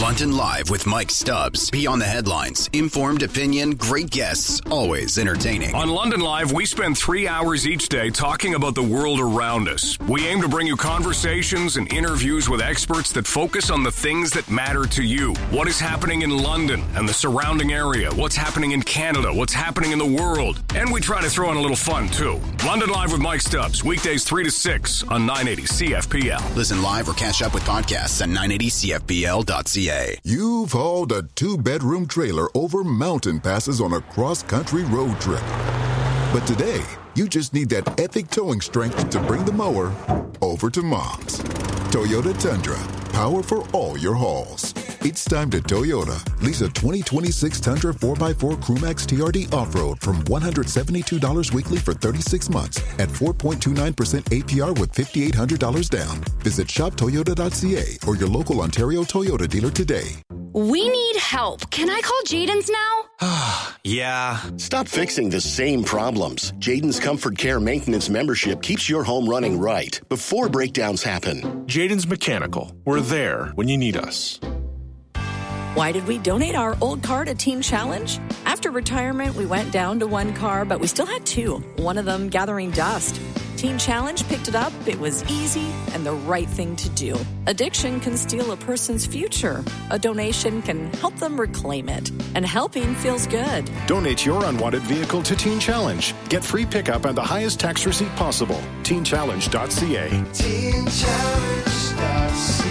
London Live with Mike Stubbs. Beyond the headlines, informed opinion, great guests, always entertaining. On London Live, we spend 3 hours each day talking about the world around us. We aim to bring you conversations and interviews with experts that focus on the things that matter to you. What is happening in London and the surrounding area? What's happening in Canada? What's happening in the world? And we try to throw in a little fun, too. London Live with Mike Stubbs, weekdays 3 to 6 on 980 CFPL. Listen live or catch up with podcasts at 980CFPL.ca. You've hauled a 2-bedroom trailer over mountain passes on a cross-country road trip. But today, you just need that epic towing strength to bring the mower over to Mom's. Toyota Tundra, power for all your hauls. It's time to Toyota. Lease a 2026 Tundra 4x4 Crewmax TRD Off-Road from $172 weekly for 36 months at 4.29% APR with $5,800 down. Visit shoptoyota.ca or your local Ontario Toyota dealer today. We need help. Can I call Jaden's now? Yeah. Stop fixing the same problems. Jaden's Comfort Care Maintenance membership keeps your home running right before breakdowns happen. Jaden's Mechanical. We're there when you need us. Why did we donate our old car to Teen Challenge? After retirement, we went down to one car, but we still had two, one of them gathering dust. Teen Challenge picked it up. It was easy and the right thing to do. Addiction can steal a person's future. A donation can help them reclaim it. And helping feels good. Donate your unwanted vehicle to Teen Challenge. Get free pickup and the highest tax receipt possible. TeenChallenge.ca. TeenChallenge.ca.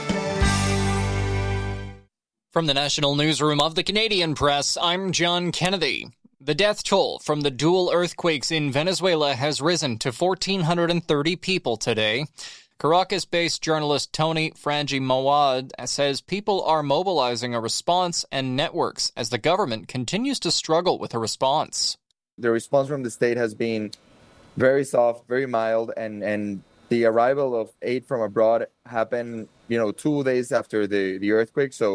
From the National Newsroom of the Canadian Press, I'm John Kennedy. The death toll from the dual earthquakes in Venezuela has risen to 1,430 people today. Caracas-based journalist Tony Frangi Mawad says people are mobilizing a response and networks as the government continues to struggle with a response. The response from the state has been very soft, very mild, and the arrival of aid from abroad happened, 2 days after the earthquake. So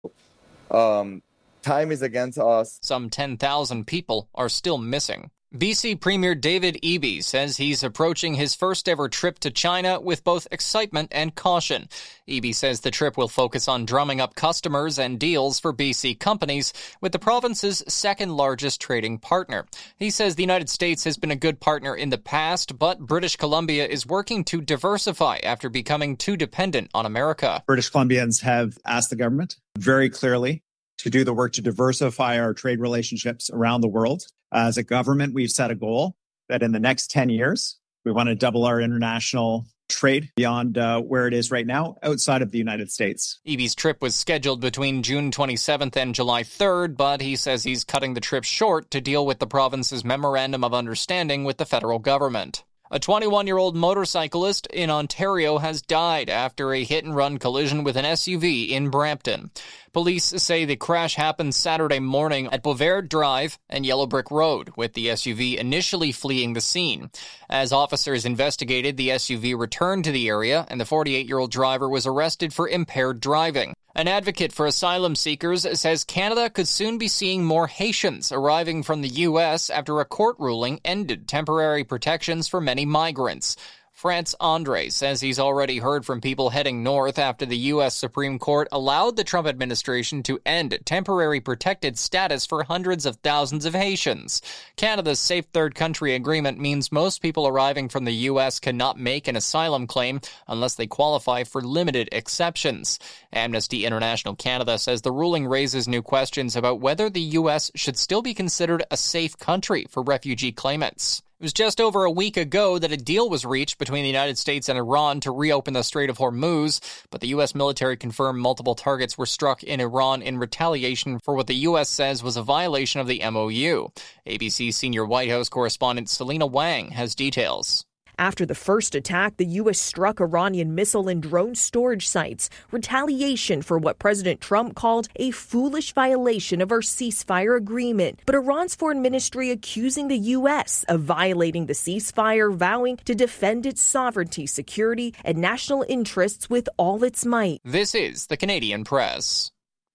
time is against us. Some 10,000 people are still missing. BC Premier David Eby says he's approaching his first-ever trip to China with both excitement and caution. Eby says the trip will focus on drumming up customers and deals for BC companies with the province's second-largest trading partner. He says the United States has been a good partner in the past, but British Columbia is working to diversify after becoming too dependent on America. British Columbians have asked the government very clearly to do the work to diversify our trade relationships around the world. As a government, we've set a goal that in the next 10 years, we want to double our international trade beyond where it is right now outside of the United States. Eby's trip was scheduled between June 27th and July 3rd, but he says he's cutting the trip short to deal with the province's memorandum of understanding with the federal government. A 21-year-old motorcyclist in Ontario has died after a hit-and-run collision with an SUV in Brampton. Police say the crash happened Saturday morning at Bovaird Drive and Yellow Brick Road, with the SUV initially fleeing the scene. As officers investigated, the SUV returned to the area, and the 48-year-old driver was arrested for impaired driving. An advocate for asylum seekers says Canada could soon be seeing more Haitians arriving from the U.S. after a court ruling ended temporary protections for many migrants. France Andre says he's already heard from people heading north after the U.S. Supreme Court allowed the Trump administration to end temporary protected status for hundreds of thousands of Haitians. Canada's Safe Third Country Agreement means most people arriving from the U.S. cannot make an asylum claim unless they qualify for limited exceptions. Amnesty International Canada says the ruling raises new questions about whether the U.S. should still be considered a safe country for refugee claimants. It was just over a week ago that a deal was reached between the United States and Iran to reopen the Strait of Hormuz, but the U.S. military confirmed multiple targets were struck in Iran in retaliation for what the U.S. says was a violation of the MOU. ABC senior White House correspondent Selena Wang has details. After the first attack, the U.S. struck Iranian missile and drone storage sites, retaliation for what President Trump called a foolish violation of our ceasefire agreement. But Iran's foreign ministry accusing the U.S. of violating the ceasefire, vowing to defend its sovereignty, security, and national interests with all its might. This is the Canadian Press.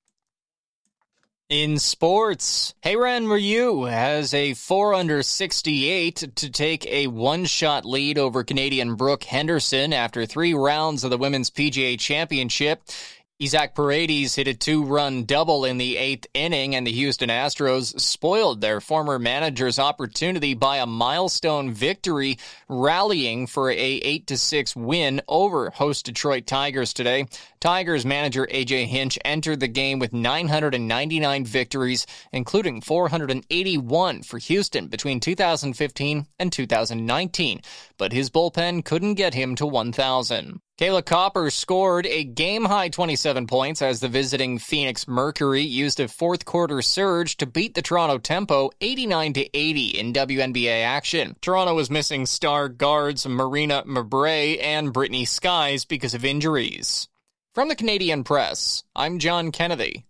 In sports, Heyran Ryu has a 4-under-68 to take a one-shot lead over Canadian Brooke Henderson after 3 rounds of the Women's PGA Championship. Isaac Paredes hit a 2-run double in the 8th inning, and the Houston Astros spoiled their former manager's opportunity by a milestone victory, rallying for a 8-6 win over host Detroit Tigers today. Tigers manager A.J. Hinch entered the game with 999 victories, including 481 for Houston between 2015 and 2019, but his bullpen couldn't get him to 1,000. Kayla Copper scored a game-high 27 points as the visiting Phoenix Mercury used a fourth-quarter surge to beat the Toronto Tempo 89-80 in WNBA action. Toronto was missing star guards Marina Mabrey and Brittany Skies because of injuries. From the Canadian Press, I'm John Kennedy.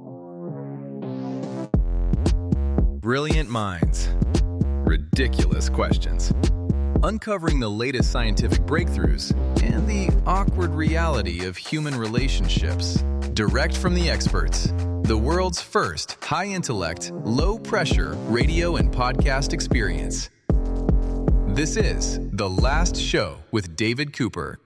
Brilliant minds. Ridiculous questions. Uncovering the latest scientific breakthroughs and the awkward reality of human relationships. Direct from the experts. The world's first high-intellect, low-pressure radio and podcast experience. This is The Last Show with David Cooper.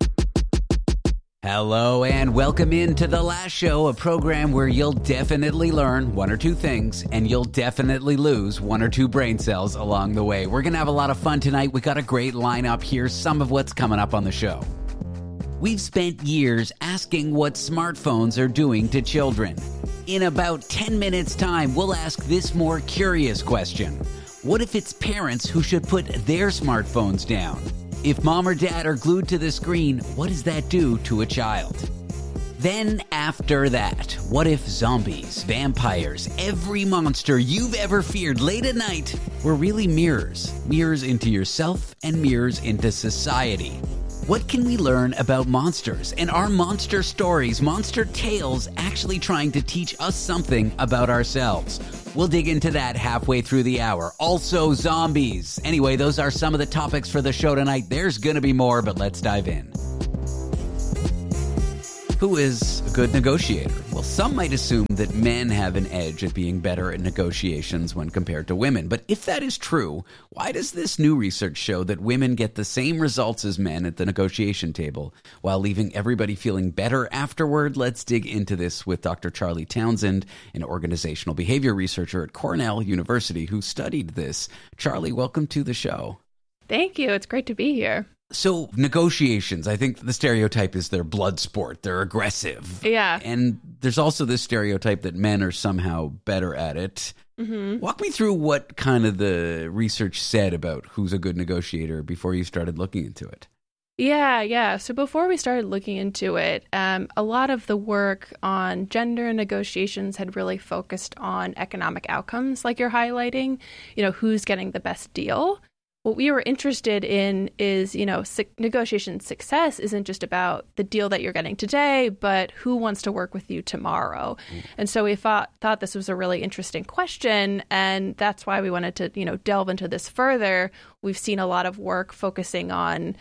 Hello and welcome into The Last Show, a program where you'll definitely learn one or two things and you'll definitely lose one or two brain cells along the way. We're going to have a lot of fun tonight. We got a great lineup here, some of what's coming up on the show. We've spent years asking what smartphones are doing to children. In about 10 minutes' time, we'll ask this more curious question. What if it's parents who should put their smartphones down? If mom or dad are glued to the screen, what does that do to a child? Then after that, what if zombies, vampires, every monster you've ever feared late at night were really mirrors? Mirrors into yourself and mirrors into society. What can we learn about monsters? And are monster stories, monster tales actually trying to teach us something about ourselves? We'll dig into that halfway through the hour. Also, zombies. Anyway, those are some of the topics for the show tonight. There's going to be more, but let's dive in. Who is a good negotiator? Well, some might assume that men have an edge at being better at negotiations when compared to women. But if that is true, why does this new research show that women get the same results as men at the negotiation table while leaving everybody feeling better afterward? Let's dig into this with Dr. Charlie Townsend, an organizational behavior researcher at Cornell University who studied this. Charlie, welcome to the show. Thank you. It's great to be here. So negotiations, I think the stereotype is they're blood sport. They're aggressive. Yeah. And there's also this stereotype that men are somehow better at it. Mm-hmm. Walk me through what kind of the research said about who's a good negotiator before you started looking into it. Yeah. So before we started looking into it, a lot of the work on gender negotiations had really focused on economic outcomes, like you're highlighting, who's getting the best deal. What we were interested in is, negotiation success isn't just about the deal that you're getting today, but who wants to work with you tomorrow. And so we thought this was a really interesting question, and that's why we wanted to, delve into this further. We've seen a lot of work focusing on,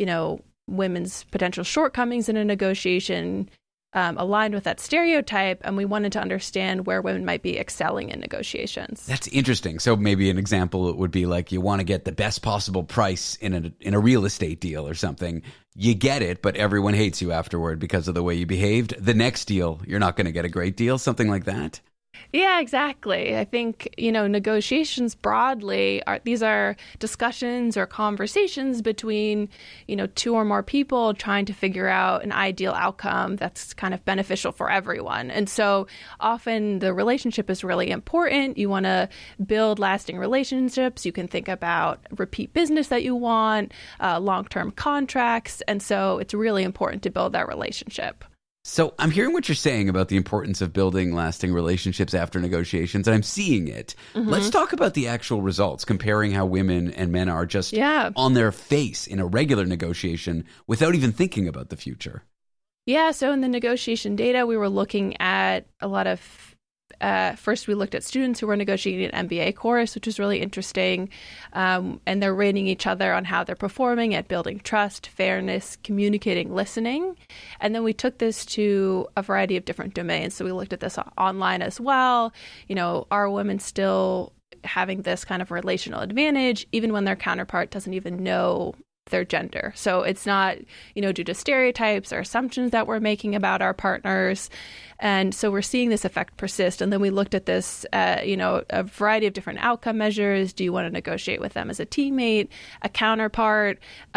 women's potential shortcomings in a negotiation, aligned with that stereotype, and we wanted to understand where women might be excelling in negotiations. That's interesting. So maybe an example would be like you want to get the best possible price in a real estate deal or something. You get it, but everyone hates you afterward because of the way you behaved. The next deal, you're not going to get a great deal, something like that. Yeah, exactly. I think, negotiations broadly these are discussions or conversations between, two or more people trying to figure out an ideal outcome that's kind of beneficial for everyone. And so often the relationship is really important. You want to build lasting relationships. You can think about repeat business that you want, long-term contracts. And so it's really important to build that relationship. So I'm hearing what you're saying about the importance of building lasting relationships after negotiations, and I'm seeing it. Mm-hmm. Let's talk about the actual results, comparing how women and men are just on their face in a regular negotiation without even thinking about the future. Yeah, so in the negotiation data, we were looking at a lot of first, we looked at students who were negotiating an MBA course, which was really interesting. And they're rating each other on how they're performing at building trust, fairness, communicating, listening. And then we took this to a variety of different domains. So we looked at this online as well. Are women still having this kind of relational advantage, even when their counterpart doesn't even know their gender. So it's not, due to stereotypes or assumptions that we're making about our partners. And so we're seeing this effect persist. And then we looked at this, a variety of different outcome measures. Do you want to negotiate with them as a teammate, a counterpart?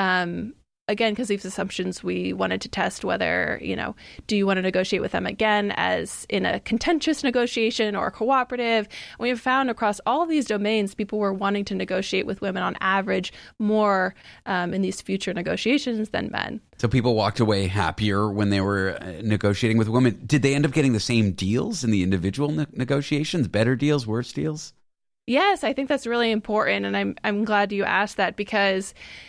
Again, because these assumptions, we wanted to test whether, do you want to negotiate with them again as in a contentious negotiation or cooperative? And we have found across all these domains, people were wanting to negotiate with women on average more in these future negotiations than men. So people walked away happier when they were negotiating with women. Did they end up getting the same deals in the individual negotiations? Better deals, worse deals? Yes, I think that's really important, and I'm glad you asked that because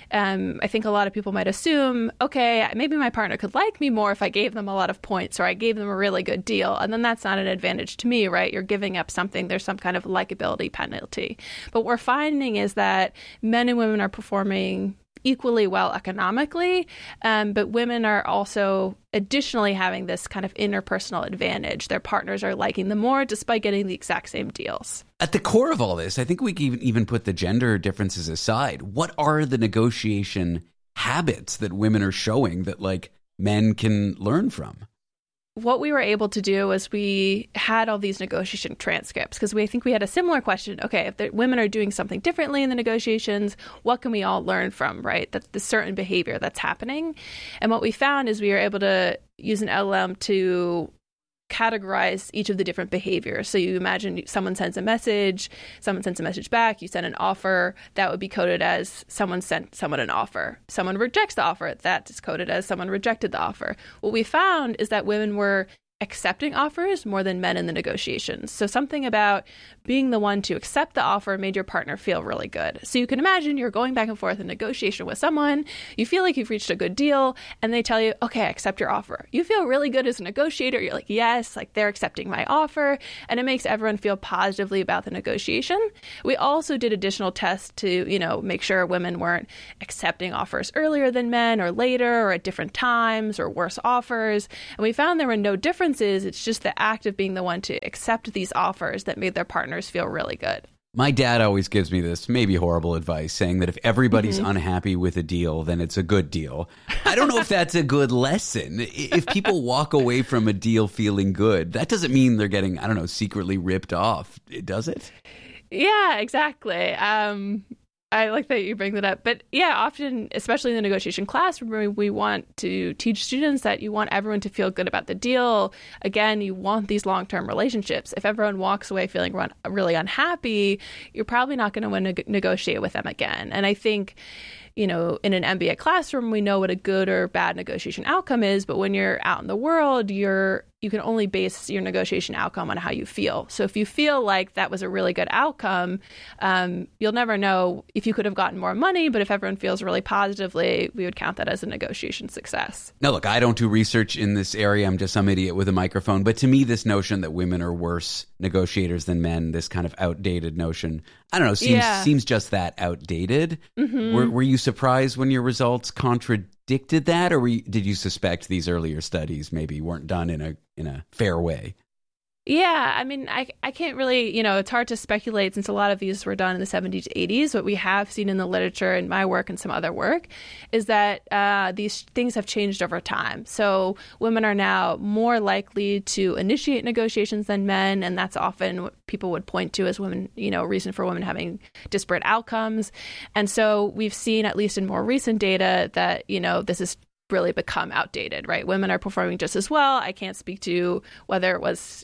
I think a lot of people might assume, okay, maybe my partner could like me more if I gave them a lot of points or I gave them a really good deal, and then that's not an advantage to me, right? You're giving up something. There's some kind of likability penalty. But what we're finding is that men and women are performing equally well economically, but women are also additionally having this kind of interpersonal advantage. Their partners are liking them more despite getting the exact same deals. At the core of all this, I think we can even put the gender differences aside. What are the negotiation habits that women are showing that men can learn from? What we were able to do was we had all these negotiation transcripts because we think we had a similar question. Okay, if the women are doing something differently in the negotiations, what can we all learn from, right? That's the certain behavior that's happening. And what we found is we were able to use an LLM to categorize each of the different behaviors. So you imagine someone sends a message back, you send an offer, that would be coded as someone sent someone an offer. Someone rejects the offer, that is coded as someone rejected the offer. What we found is that women were accepting offers more than men in the negotiations. So something about being the one to accept the offer made your partner feel really good. So you can imagine you're going back and forth in negotiation with someone, you feel like you've reached a good deal, and they tell you, okay, I accept your offer. You feel really good as a negotiator. You're like, yes, they're accepting my offer, and it makes everyone feel positively about the negotiation. We also did additional tests to, make sure women weren't accepting offers earlier than men or later or at different times or worse offers. And we found there were no differences. It's just the act of being the one to accept these offers that made their partners feel really good. My dad always gives me this maybe horrible advice saying that if everybody's unhappy with a deal, then it's a good deal. I don't know if that's a good lesson. If people walk away from a deal feeling good, that doesn't mean they're getting, secretly ripped off, does it? Yeah, exactly. I like that you bring that up. But yeah, often, especially in the negotiation classroom, we want to teach students that you want everyone to feel good about the deal. Again, you want these long-term relationships. If everyone walks away feeling really unhappy, you're probably not going to want to negotiate with them again. And I think, in an MBA classroom, we know what a good or bad negotiation outcome is. But when you're out in the world, you can only base your negotiation outcome on how you feel. So if you feel like that was a really good outcome, you'll never know if you could have gotten more money. But if everyone feels really positively, we would count that as a negotiation success. Now, look, I don't do research in this area. I'm just some idiot with a microphone. But to me, this notion that women are worse negotiators than men, this kind of outdated notion, I don't know, seems just that outdated. Mm-hmm. Were you surprised when your results contradicted that, or did you suspect these earlier studies maybe weren't done in a fair way? Yeah, I mean, I can't really, it's hard to speculate since a lot of these were done in the 70s, 80s. What we have seen in the literature in my work and some other work is that these things have changed over time. So women are now more likely to initiate negotiations than men, and that's often what people would point to as women, reason for women having disparate outcomes. And so we've seen, at least in more recent data, that, this is really become outdated, right? Women are performing just as well. I can't speak to whether it was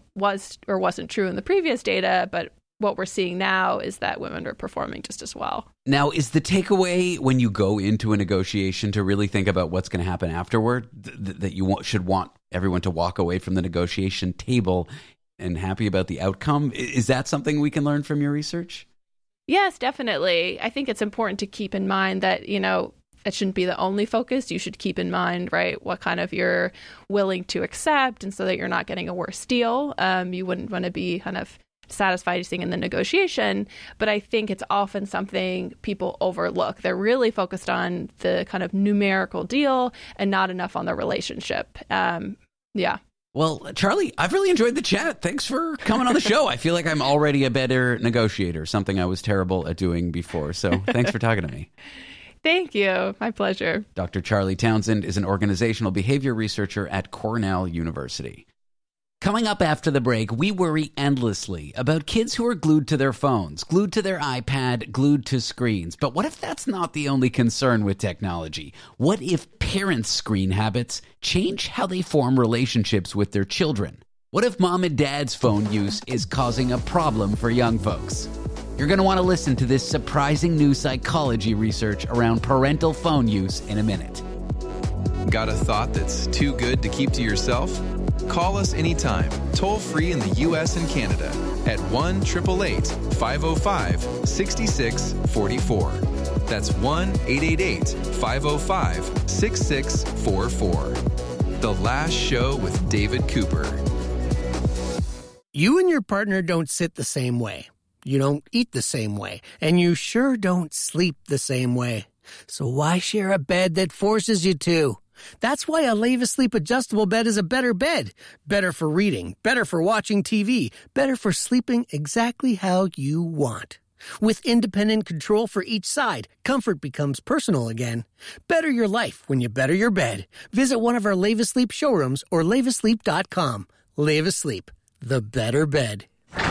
or wasn't true in the previous data, but what we're seeing now is that women are performing just as well. Now, is the takeaway when you go into a negotiation to really think about what's going to happen afterward, that you should want everyone to walk away from the negotiation table and happy about the outcome? Is that something we can learn from your research? Yes, definitely. I think it's important to keep in mind that, it shouldn't be the only focus. You should keep in mind, right, what kind of you're willing to accept, and so that you're not getting a worse deal. You wouldn't want to be kind of satisficing in the negotiation, but I think it's often something people overlook. They're really focused on the kind of numerical deal and not enough on the relationship. Yeah. Well, Charlie, I've really enjoyed the chat. Thanks for coming on the show. I feel like I'm already a better negotiator, something I was terrible at doing before. So thanks for talking to me. Thank you. My pleasure. Dr. Charlie Townsend is an organizational behavior researcher at Cornell University. Coming up after the break, we worry endlessly about kids who are glued to their phones, glued to their iPad, glued to screens. But what if that's not the only concern with technology? What if parents' screen habits change how they form relationships with their children? What if mom and dad's phone use is causing a problem for young folks? You're going to want to listen to this surprising new psychology research around parental phone use in a minute. Got a thought that's too good to keep to yourself? Call us anytime, toll free in the U.S. and Canada at 1-888-505-6644. That's 1-888-505-6644. The Last Show with David Cooper. You and your partner don't sit the same way. You don't eat the same way. And you sure don't sleep the same way. So why share a bed that forces you to? That's why a Leva Sleep adjustable bed is a better bed. Better for reading, better for watching TV, better for sleeping exactly how you want. With independent control for each side, comfort becomes personal again. Better your life when you better your bed. Visit one of our Leva Sleep showrooms or levasleep.com. Leva Sleep, the better bed.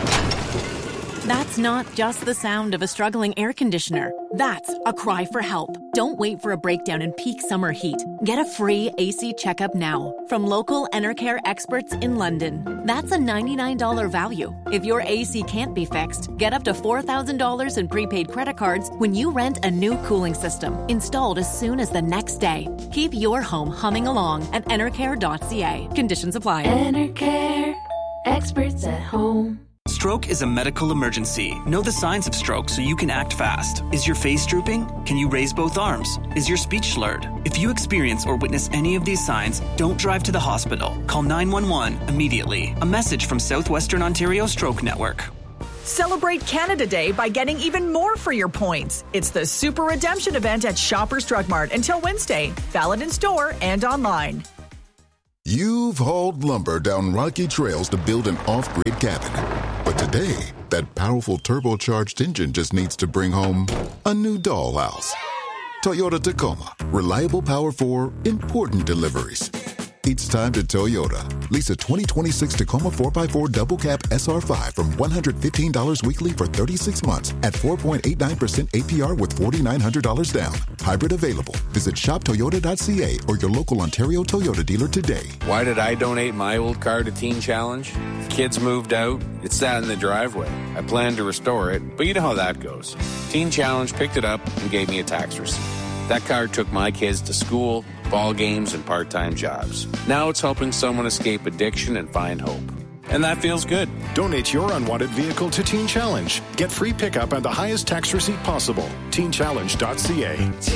That's not just the sound of a struggling air conditioner. That's a cry for help. Don't wait for a breakdown in peak summer heat. Get a free AC checkup now from local Enercare experts in London. That's a $99 value. If your AC can't be fixed, get up to $4,000 in prepaid credit cards when you rent a new cooling system installed as soon as the next day. Keep your home humming along at enercare.ca. Conditions apply. Enercare, experts at home. Stroke is a medical emergency. Know the signs of stroke so you can act fast. Is your face drooping? Can you raise both arms? Is your speech slurred? If you experience or witness any of these signs, don't drive to the hospital. Call 911 immediately. A message from Southwestern Ontario Stroke Network. Celebrate Canada Day by getting even more for your points. It's the Super Redemption event at Shoppers Drug Mart until Wednesday. Valid in store and online. You've hauled lumber down rocky trails to build an off-grid cabin. But today, that powerful turbocharged engine just needs to bring home a new dollhouse. Toyota Tacoma. Reliable power for important deliveries. It's time to Toyota. Lease a 2026 Tacoma 4x4 double cab SR5 from $115 weekly for 36 months at 4.89% APR with $4,900 down. Hybrid available. Visit shoptoyota.ca or your local Ontario Toyota dealer today. Why did I donate my old car to Teen Challenge? Kids moved out. It sat in the driveway. I planned to restore it, but you know how that goes. Teen Challenge picked it up and gave me a tax receipt. That car took my kids to school, ball games, and part-time jobs. Now it's helping someone escape addiction and find hope. And that feels good. Donate your unwanted vehicle to Teen Challenge. Get free pickup and the highest tax receipt possible. TeenChallenge.ca.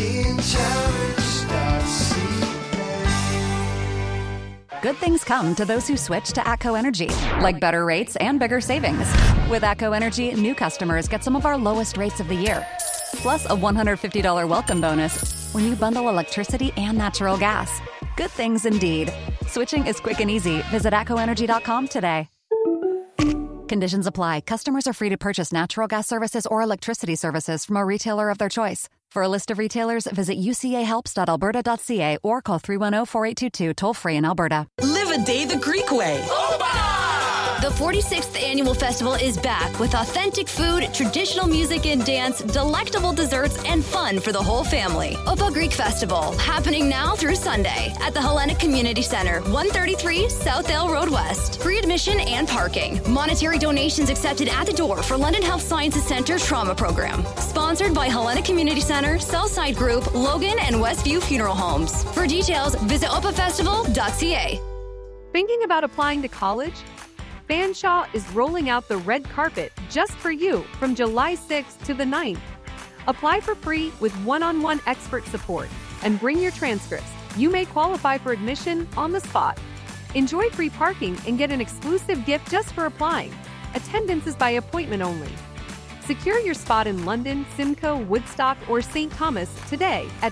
TeenChallenge.ca. Good things come to those who switch to ATCO Energy, like better rates and bigger savings. With ATCO Energy, new customers get some of our lowest rates of the year, plus a $150 welcome bonus when you bundle electricity and natural gas. Good things indeed. Switching is quick and easy. Visit atcoenergy.com today. Conditions apply. Customers are free to purchase natural gas services or electricity services from a retailer of their choice. For a list of retailers, visit ucahelps.alberta.ca or call 310-4822 toll-free in Alberta. Live a day the Greek way. The 46th annual festival is back with authentic food, traditional music and dance, delectable desserts, and fun for the whole family. Opa Greek Festival, happening now through Sunday at the Hellenic Community Center, 133 South L Road West. Free admission and parking. Monetary donations accepted at the door for London Health Sciences Centre Trauma Program. Sponsored by Hellenic Community Center, Southside Group, Logan, and Westview Funeral Homes. For details, visit opafestival.ca. Thinking about applying to college? Fanshawe is rolling out the red carpet just for you from July 6th to the 9th. Apply for free with one-on-one expert support and bring your transcripts. You may qualify for admission on the spot. Enjoy free parking and get an exclusive gift just for applying. Attendance is by appointment only. Secure your spot in London, Simcoe, Woodstock, or St. Thomas today at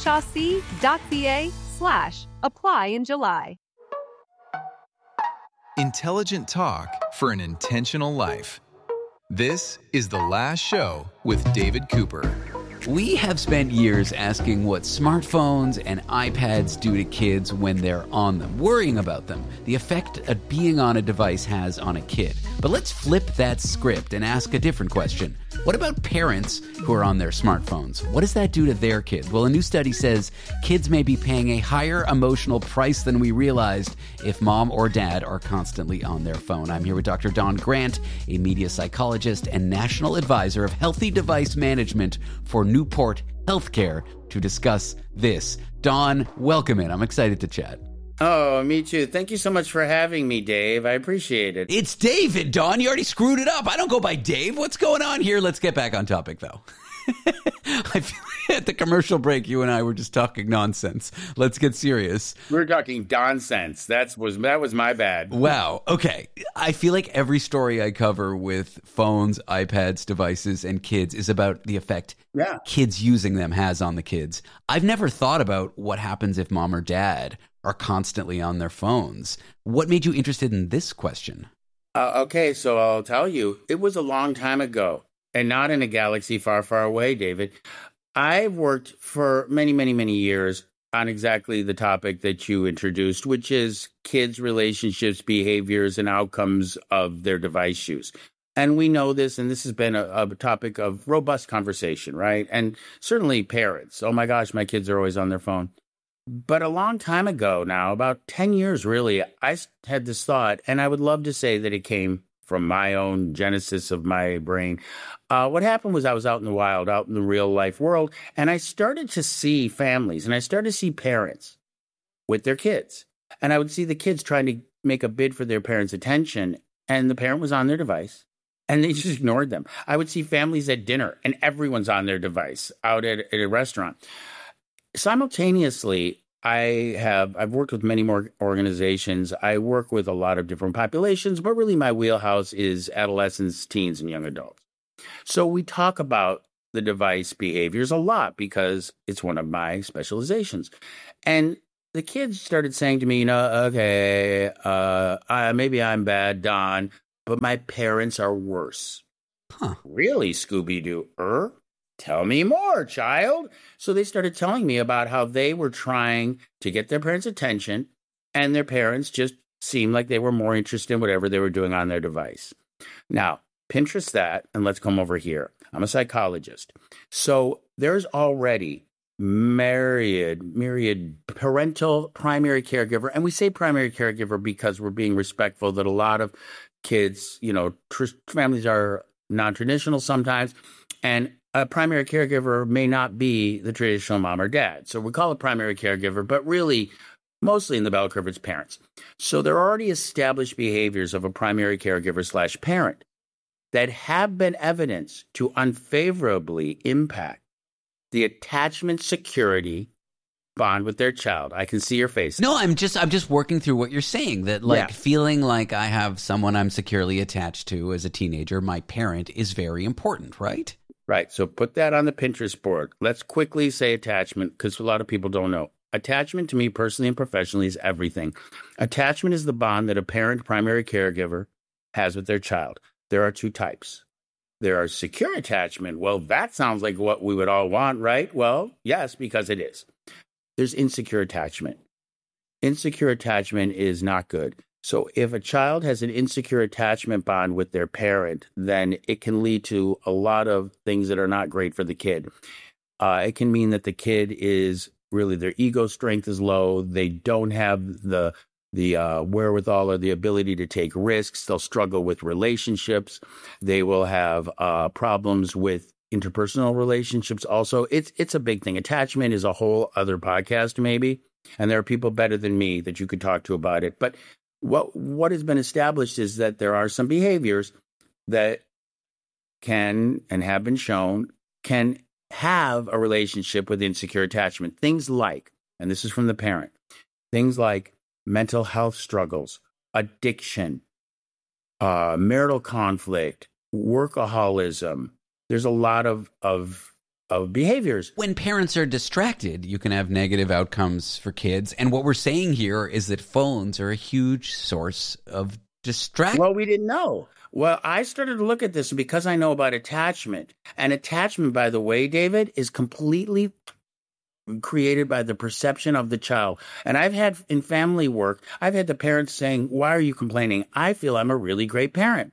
fanshawec.ca/apply in July. Intelligent talk for an intentional life. This is The Last Show with David Cooper. We have spent years asking what smartphones and iPads do to kids when they're on them, worrying about them, the effect that being on a device has on a kid. But let's flip that script and ask a different question. What about parents who are on their smartphones? What does that do to their kids? Well, a new study says kids may be paying a higher emotional price than we realized if mom or dad are constantly on their phone. I'm here with Dr. Don Grant, a media psychologist and national advisor of healthy device management for Newport Healthcare, to discuss this. Don, welcome in. I'm excited to chat. Oh, me too. Thank you so much for having me, Dave. I appreciate it. It's David, Don. You already screwed it up. I don't go by Dave. What's going on here? Let's get back on topic, though. I feel like at the commercial break, you and I were just talking nonsense. Let's get serious. We were talking nonsense. That was my bad. Wow. Okay. I feel like every story I cover with phones, iPads, devices, and kids is about the effect kids using them has on the kids. I've never thought about what happens if mom or dad are constantly on their phones. What made you interested in this question? Okay, so I'll tell you. It was a long time ago, and not in a galaxy far, far away, David. I've worked for many, many, many years on exactly the topic that you introduced, which is kids' relationships, behaviors, and outcomes of their device use. And we know this, and this has been a topic of robust conversation, right? And certainly parents. Oh my gosh, my kids are always on their phone. But a long time ago now, about 10 years really, I had this thought, and I would love to say that it came from my own genesis of my brain. What happened was I was out in the wild, out in the real life world, and I started to see families, and I started to see parents with their kids. And I would see the kids trying to make a bid for their parents' attention, and the parent was on their device, and they just ignored them. I would see families at dinner, and everyone's on their device out at a restaurant. Simultaneously, I've worked with many more organizations. I work with a lot of different populations, but really my wheelhouse is adolescents, teens, and young adults. So we talk about the device behaviors a lot because it's one of my specializations. And the kids started saying to me, okay, maybe I'm bad, Don, but my parents are worse. Huh. Really, Scooby-Doo? Tell me more, child. So they started telling me about how they were trying to get their parents' attention, and their parents just seemed like they were more interested in whatever they were doing on their device. Now, Pinterest that, and let's come over here. I'm a psychologist. So there's already myriad parental primary caregiver, and we say primary caregiver because we're being respectful that a lot of kids, families are non-traditional sometimes, and a primary caregiver may not be the traditional mom or dad. So we call it primary caregiver, but really, mostly in the bell curve, it's parents. So there are already established behaviors of a primary caregiver / parent that have been evidenced to unfavorably impact the attachment security bond with their child. I can see your face. No, I'm just working through what you're saying, that feeling like I have someone I'm securely attached to as a teenager, my parent, is very important, right? Right. So put that on the Pinterest board. Let's quickly say attachment, because a lot of people don't know. Attachment to me personally and professionally is everything. Attachment is the bond that a parent, primary caregiver, has with their child. There are two types. There are secure attachment. Well, that sounds like what we would all want, right? Well, yes, because it is. There's insecure attachment. Insecure attachment is not good. So if a child has an insecure attachment bond with their parent, then it can lead to a lot of things that are not great for the kid. It can mean that the kid is really, their ego strength is low. They don't have the wherewithal or the ability to take risks. They'll struggle with relationships. They will have problems with interpersonal relationships. Also, it's a big thing. Attachment is a whole other podcast, maybe. And there are people better than me that you could talk to about it. But what has been established is that there are some behaviors that can and have been shown can have a relationship with insecure attachment. Things like, and this is from the parent, things like mental health struggles, addiction, marital conflict, workaholism. There's a lot of behaviors. When parents are distracted, you can have negative outcomes for kids. And what we're saying here is that phones are a huge source of distract? Well, we didn't know. Well, I started to look at this because I know about attachment. And attachment, by the way, David, is completely created by the perception of the child. And I've had in family work, I've had the parents saying, why are you complaining? I feel I'm a really great parent.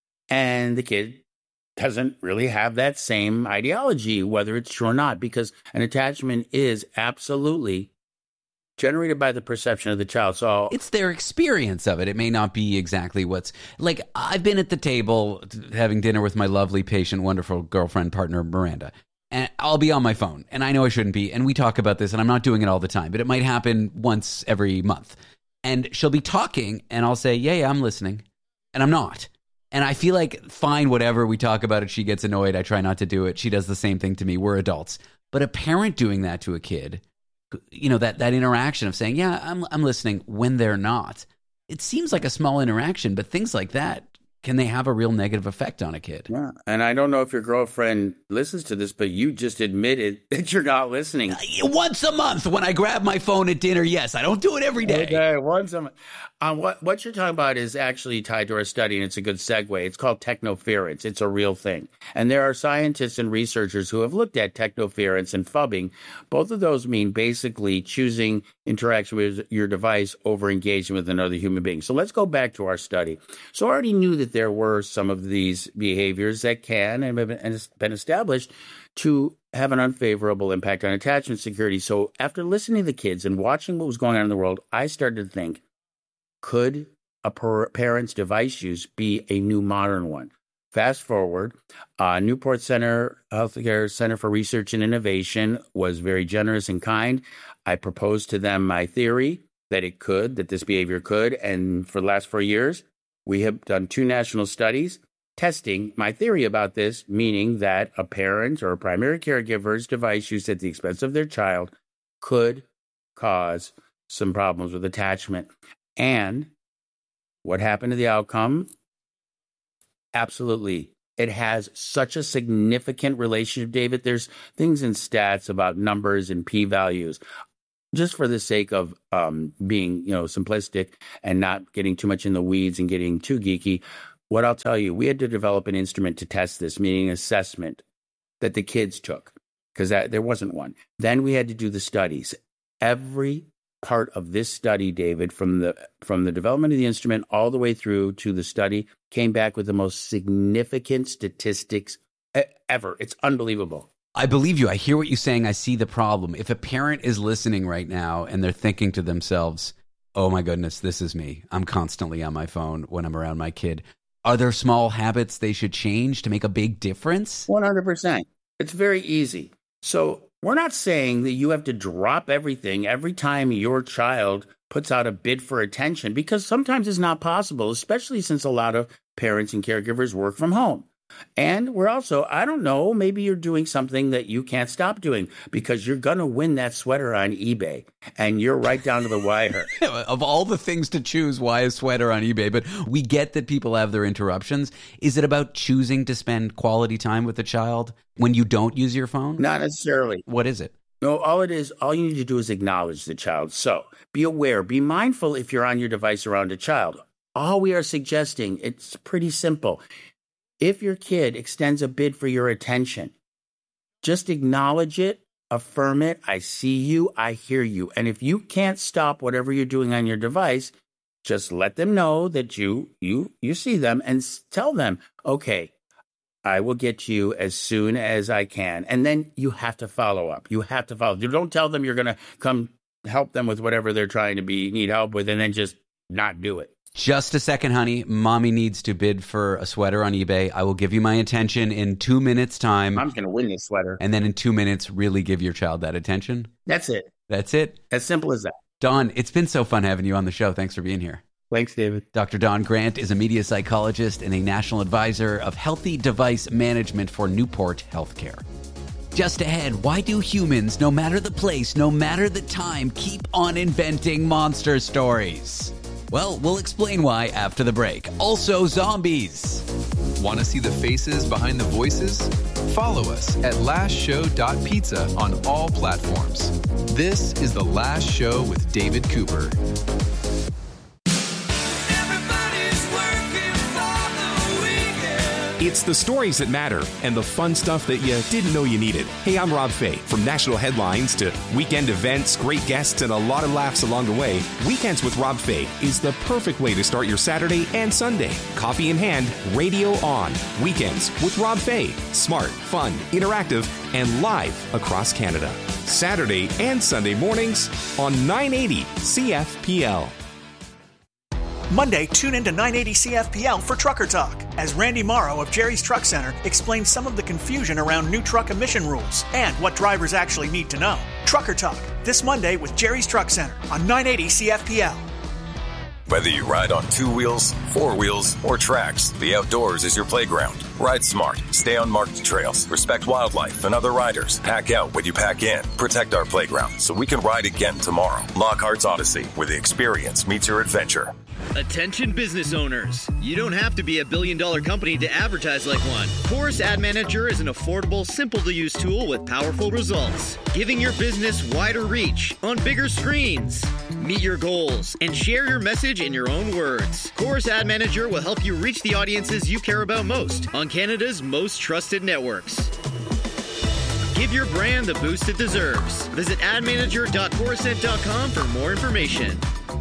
And the kid doesn't really have that same ideology, whether it's true or not, because an attachment is absolutely generated by the perception of the child. So it's their experience of it. It may not be exactly what's like. I've been at the table having dinner with my lovely, patient, wonderful girlfriend, partner, Miranda. And I'll be on my phone, and I know I shouldn't be. And we talk about this, and I'm not doing it all the time, but it might happen once every month. And she'll be talking, and I'll say, yeah, I'm listening. And I'm not. And I feel like, fine, whatever, we talk about it, she gets annoyed, I try not to do it. She does the same thing to me. We're adults. But a parent doing that to a kid, you know, that interaction of saying, yeah, I'm listening when they're not. It seems like a small interaction, but things like that, can they have a real negative effect on a kid? Yeah. And I don't know if your girlfriend listens to this, but you just admitted that you're not listening. Once a month when I grab my phone at dinner, yes. I don't do it every day. Okay, once a month. What you're talking about is actually tied to our study, and it's a good segue. It's called technoference. It's a real thing. And there are scientists and researchers who have looked at technoference and phubbing. Both of those mean basically choosing interaction with your device over engaging with another human being. So let's go back to our study. So I already knew that there were some of these behaviors that can and have been established to have an unfavorable impact on attachment security. So after listening to the kids and watching what was going on in the world, I started to think, could a parent's device use be a new modern one? Fast forward, Newport Healthcare Center for Research and Innovation was very generous and kind. I proposed to them my theory that this behavior could. And for the last 4 years, we have done 2 national studies testing my theory about this, meaning that a parent or a primary caregiver's device use at the expense of their child could cause some problems with attachment. And what happened to the outcome? Absolutely. It has such a significant relationship, David. There's things in stats about numbers and p-values. Just for the sake of being, simplistic and not getting too much in the weeds and getting too geeky, what I'll tell you, we had to develop an instrument to test this, meaning assessment that the kids took, because there wasn't one. Then we had to do the studies. Every part of this study, David, from the development of the instrument all the way through to the study, came back with the most significant statistics ever. It's unbelievable. I believe you. I hear what you're saying. I see the problem. If a parent is listening right now and they're thinking to themselves, oh my goodness, this is me. I'm constantly on my phone when I'm around my kid. Are there small habits they should change to make a big difference? 100%. It's very easy. So we're not saying that you have to drop everything every time your child puts out a bid for attention, because sometimes it's not possible, especially since a lot of parents and caregivers work from home. And we're also, I don't know, maybe you're doing something that you can't stop doing because you're going to win that sweater on eBay and you're right down to the wire. Of all the things to choose, why a sweater on eBay? But we get that people have their interruptions. Is it about choosing to spend quality time with a child when you don't use your phone? Not necessarily. What is it? No, all you need to do is acknowledge the child. So be aware, be mindful if you're on your device around a child. All we are suggesting, it's pretty simple. If your kid extends a bid for your attention, just acknowledge it, affirm it. I see you, I hear you. And if you can't stop whatever you're doing on your device, just let them know that you see them and tell them, okay, I will get you as soon as I can. And then you have to follow up. You have to follow. You don't tell them you're going to come help them with whatever they're trying to need help with and then just not do it. Just a second, honey. Mommy needs to bid for a sweater on eBay. I will give you my attention in 2 minutes' time. I'm going to win this sweater. And then in 2 minutes, really give your child that attention. That's it. That's it? As simple as that. Don, it's been so fun having you on the show. Thanks for being here. Thanks, David. Dr. Don Grant is a media psychologist and a national advisor of healthy device management for Newport Healthcare. Just ahead, why do humans, no matter the place, no matter the time, keep on inventing monster stories? Well, we'll explain why after the break. Also, zombies. Want to see the faces behind the voices? Follow us at lastshow.pizza on all platforms. This is The Last Show with David Cooper. Everybody's worried. It's the stories that matter and the fun stuff that you didn't know you needed. Hey, I'm Rob Fay. From national headlines to weekend events, great guests, and a lot of laughs along the way, Weekends with Rob Fay is the perfect way to start your Saturday and Sunday. Coffee in hand, radio on. Weekends with Rob Fay. Smart, fun, interactive, and live across Canada. Saturday and Sunday mornings on 980 CFPL. Monday, tune in to 980 CFPL for Trucker Talk, as Randy Morrow of Jerry's Truck Center explains some of the confusion around new truck emission rules and what drivers actually need to know. Trucker Talk, this Monday with Jerry's Truck Center on 980 CFPL. Whether you ride on 2 wheels, 4 wheels, or tracks, the outdoors is your playground. Ride smart, stay on marked trails, respect wildlife and other riders, pack out when you pack in, protect our playground so we can ride again tomorrow. Lockhart's Odyssey, where the experience meets your adventure. Attention business owners. You don't have to be a billion-dollar company to advertise like one. Chorus Ad Manager is an affordable, simple-to-use tool with powerful results, giving your business wider reach on bigger screens. Meet your goals and share your message in your own words. Chorus Ad Manager will help you reach the audiences you care about most on Canada's most trusted networks. Give your brand the boost it deserves. Visit admanager.corusent.com for more information.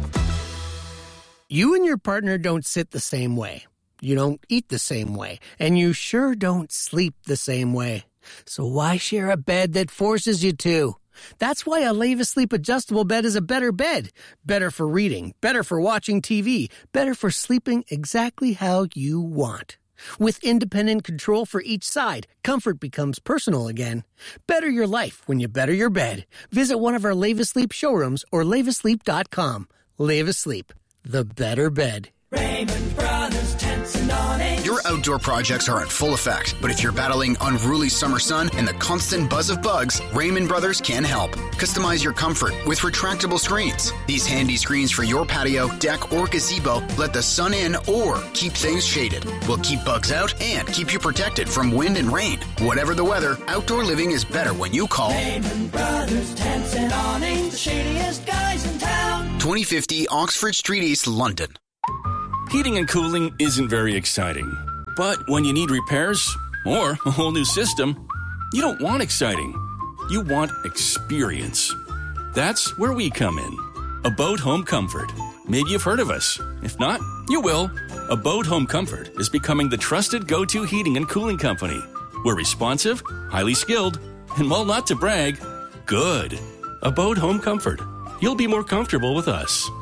You and your partner don't sit the same way. You don't eat the same way. And you sure don't sleep the same way. So why share a bed that forces you to? That's why a Leva Sleep adjustable bed is a better bed. Better for reading, better for watching TV, better for sleeping exactly how you want. With independent control for each side, comfort becomes personal again. Better your life when you better your bed. Visit one of our Leva Sleep showrooms or levasleep.com. Leva Sleep, the better bed. Raymond Brothers Tents and Awnings. Your outdoor projects are in full effect, but if you're battling unruly summer sun and the constant buzz of bugs, Raymond Brothers can help. Customize your comfort with retractable screens. These handy screens for your patio, deck, or gazebo let the sun in or keep things shaded. Will keep bugs out and keep you protected from wind and rain. Whatever the weather, outdoor living is better when you call Raymond Brothers Tents and Awnings, the shadiest guys in town. 2050 Oxford Street East, London. Heating and cooling isn't very exciting. But when you need repairs or a whole new system, you don't want exciting. You want experience. That's where we come in. Abode Home Comfort. Maybe you've heard of us. If not, you will. Abode Home Comfort is becoming the trusted go-to heating and cooling company. We're responsive, highly skilled, and while not to brag, good. Abode Home Comfort. You'll be more comfortable with us.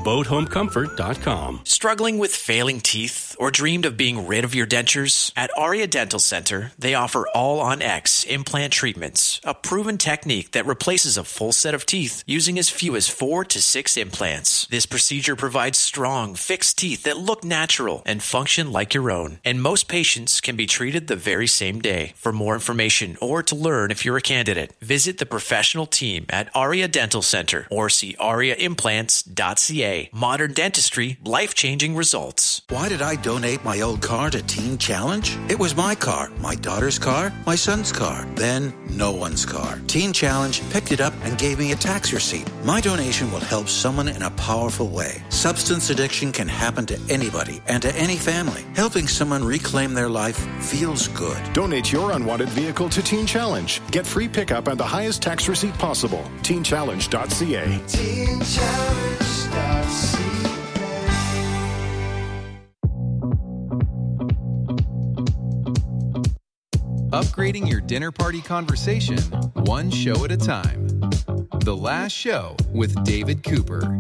AbodeHomeComfort.com. Struggling with failing teeth or dreamed of being rid of your dentures? At Aria Dental Center, they offer All-on-X implant treatments, a proven technique that replaces a full set of teeth using as few as 4 to 6 implants. This procedure provides strong, fixed teeth that look natural and function like your own, and most patients can be treated the very same day. For more information or to learn if you're a candidate, visit the professional team at Aria Dental Center or see ariaimplants.ca. Modern dentistry, life-changing results. Why did I donate my old car to Teen Challenge? It was my car, my daughter's car, my son's car, then no one's car. Teen Challenge picked it up and gave me a tax receipt. My donation will help someone in a powerful way. Substance addiction can happen to anybody and to any family. Helping someone reclaim their life feels good. Donate your unwanted vehicle to Teen Challenge. Get free pickup and the highest tax receipt possible. TeenChallenge.ca. Teen Challenge.ca. Upgrading your dinner party conversation, one show at a time. The Last Show with David Cooper.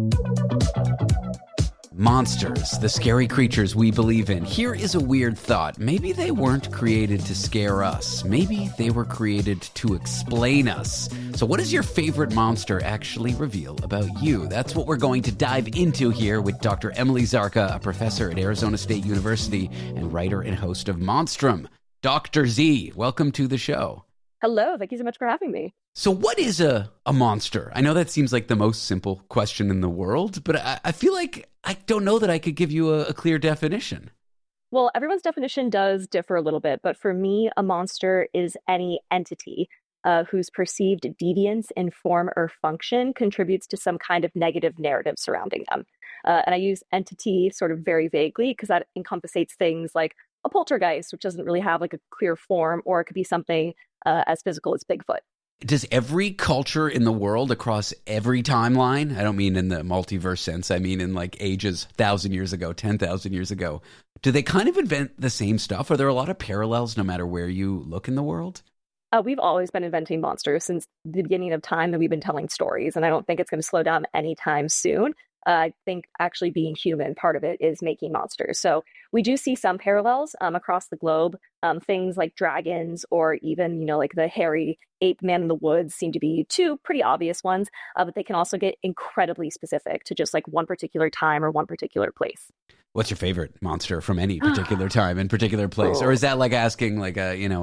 Monsters, the scary creatures we believe in. Here is a weird thought. Maybe they weren't created to scare us. Maybe they were created to explain us. So what does your favorite monster actually reveal about you? That's what we're going to dive into here with Dr. Emily Zarka, a professor at Arizona State University and writer and host of Monstrum. Dr. Z, welcome to the show. Hello, thank you so much for having me. So what is a monster? I know that seems like the most simple question in the world, but I feel like I don't know that I could give you a clear definition. Well, everyone's definition does differ a little bit, but for me, a monster is any entity whose perceived deviance in form or function contributes to some kind of negative narrative surrounding them. And I use entity sort of very vaguely because that encompasses things like a poltergeist, which doesn't really have like a clear form, or it could be something as physical as Bigfoot. Does every culture in the world across every timeline, I don't mean in the multiverse sense, I mean in like ages 1,000 years ago, 10,000 years ago, do they kind of invent the same stuff? Are there a lot of parallels no matter where you look in the world? We've always been inventing monsters since the beginning of time that we've been telling stories, and I don't think it's going to slow down anytime soon. I think actually being human, part of it is making monsters. So we do see some parallels across the globe. Things like dragons, or even, like the hairy ape man in the woods, seem to be two pretty obvious ones, but they can also get incredibly specific to just like one particular time or one particular place. What's your favorite monster from any particular time and particular place? Or is that like asking like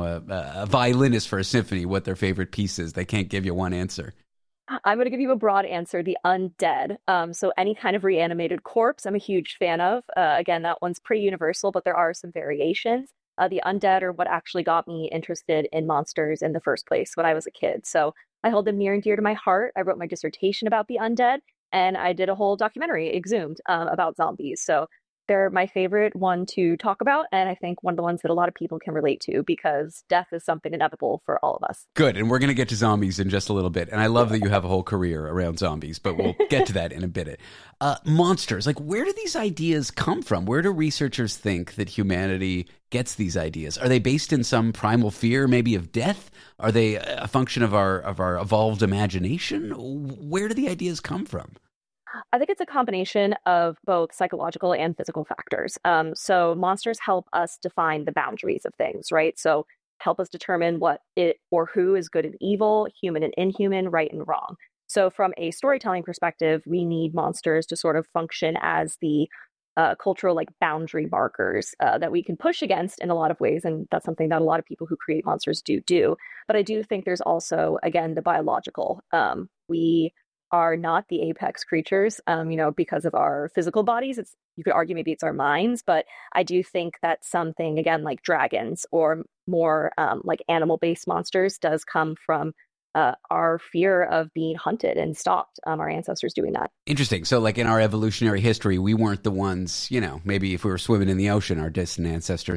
a violinist for a symphony what their favorite piece is? They can't give you one answer. I'm going to give you a broad answer, the undead. So any kind of reanimated corpse, I'm a huge fan of. Again, that one's pretty universal, but there are some variations. The undead are what actually got me interested in monsters in the first place when I was a kid. So I hold them near and dear to my heart. I wrote my dissertation about the undead, and I did a whole documentary, Exhumed, about zombies. So they're my favorite one to talk about, and I think one of the ones that a lot of people can relate to, because death is something inevitable for all of us. Good, and we're going to get to zombies in just a little bit, and I love that you have a whole career around zombies, but we'll get to that in a bit. Monsters, like where do these ideas come from? Where do researchers think that humanity gets these ideas? Are they based in some primal fear, maybe of death? Are they a function of our evolved imagination? Where do the ideas come from? I think it's a combination of both psychological and physical factors. So monsters help us define the boundaries of things, right? So help us determine what it or who is good and evil, human and inhuman, right and wrong. So from a storytelling perspective, we need monsters to sort of function as the cultural like boundary markers that we can push against in a lot of ways. And that's something that a lot of people who create monsters do. But I do think there's also, again, the biological. We are not the apex creatures, because of our physical bodies. You could argue maybe it's our minds, but I do think that something, again, like dragons or more like animal-based monsters does come from our fear of being hunted and stalked, our ancestors doing that. Interesting. So like in our evolutionary history, we weren't the ones, maybe if we were swimming in the ocean, our distant ancestors